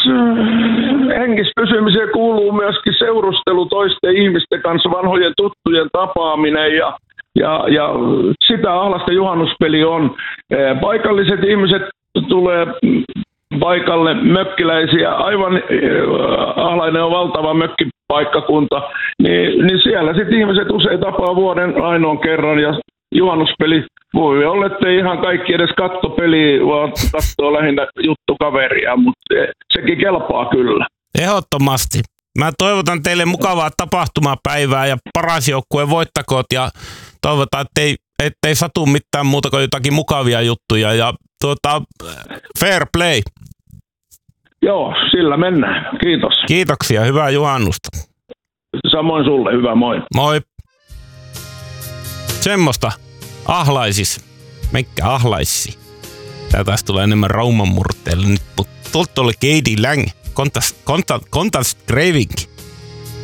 hengissä pysymiseen kuuluu myöskin seurustelu toisten ihmisten kanssa, vanhojen tuttujen tapaaminen ja sitä ahlasta juhannuspeli on. Paikalliset ihmiset tulee paikalle, mökkiläisiä, aivan Ahlainen on valtava mökkipaikkakunta, niin siellä sitten ihmiset usein tapaa vuoden ainoan kerran ja juhannuspeli voi olla, ettei ihan kaikki edes katto peliä, vaan katsoo lähinnä juttukaveria, mutta sekin kelpaa kyllä. Ehdottomasti. Mä toivotan teille mukavaa tapahtumapäivää ja paras joukkue voittakoot ja toivotaan, ettei satu mitään muuta kuin jotakin mukavia juttuja ja fair play. Joo, sillä mennään. Kiitos. Kiitoksia, hyvää juhannusta. Samoin sulle, hyvä moi. Moi. Semmosta ahlaisis. Meikkä ahlaissi. Tää taas tulee enemmän Rauman murteelle nyt, mutta tuolta oli Katie Lang. Kontast Greivink.